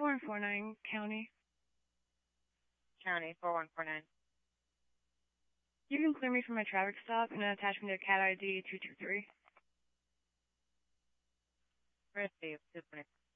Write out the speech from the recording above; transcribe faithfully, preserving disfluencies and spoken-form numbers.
four one four nine, county. County, four one four nine. You can clear me from my traffic stop and attach me to cat I D two two three. Received, two twenty.